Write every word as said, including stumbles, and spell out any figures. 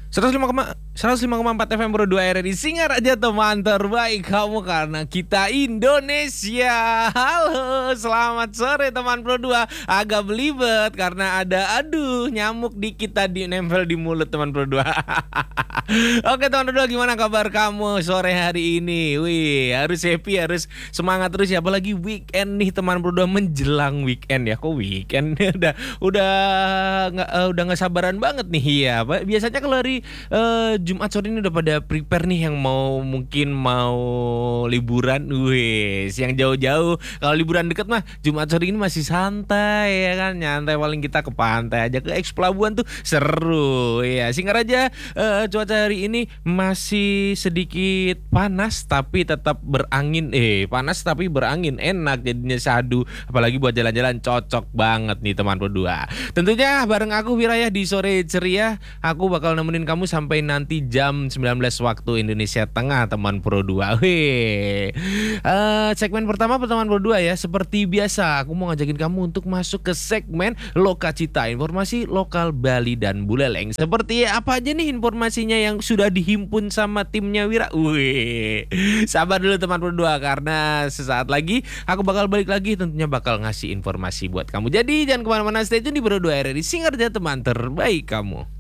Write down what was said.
seratus lima koma seratus lima koma empat F M Pro dua R R I Singaraja, teman terbaik kamu karena kita Indonesia. Halo, selamat sore teman Pro dua. Agak belibet karena ada aduh nyamuk dikit tadi nempel di mulut teman Pro dua. Oke teman Pro dua, gimana kabar kamu sore hari ini? Wih, harus happy, harus semangat terus ya, apalagi weekend nih teman Pro dua, menjelang weekend ya. Kok weekend udah udah nggak uh, udah nggak sabaran banget nih ya. Biasanya kalau hari uh, Jumat sore ini udah pada prepare nih yang mau mungkin mau liburan. Wih, yang jauh-jauh. Kalau liburan deket mah Jumat sore ini masih santai ya kan, nyantai, paling kita ke pantai aja, ke eks pelabuhan tuh seru ya. Singaraja uh, cuaca hari ini masih sedikit panas tapi tetap berangin. Eh, panas tapi berangin, enak jadinya sadu. Apalagi buat jalan-jalan cocok banget nih teman berdua. Tentunya bareng aku Wiraya di sore ceria. Aku bakal nemenin kamu sampai nanti jam sembilan belas waktu Indonesia Tengah teman Pro dua. Wih. Uh, segmen pertama teman Pro dua ya. Seperti biasa aku mau ngajakin kamu untuk masuk ke segmen Lokacita, informasi lokal Bali dan Buleleng. Seperti apa aja nih informasinya yang sudah dihimpun sama timnya Wira. Wih. Sabar dulu teman Pro dua, karena sesaat lagi aku bakal balik lagi, tentunya bakal ngasih informasi buat kamu. Jadi jangan kemana-mana, stay tune di Pro dua R R I Singaraja, teman terbaik kamu.